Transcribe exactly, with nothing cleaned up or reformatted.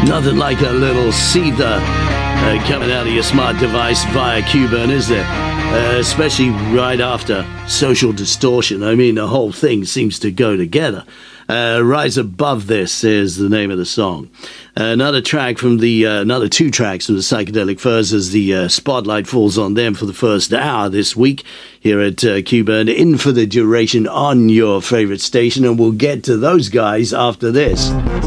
Nothing like a little seether uh, coming out of your smart device via Q-Burn, is there? Uh, especially right after Social Distortion. I mean, the whole thing seems to go together. Uh, Rise Above This is the name of the song. Uh, another track from the, uh, another two tracks from the Psychedelic Furs as the uh, spotlight falls on them for the first hour this week here at uh, Q-Burn, in for the duration on your favorite station, and we'll get to those guys after this.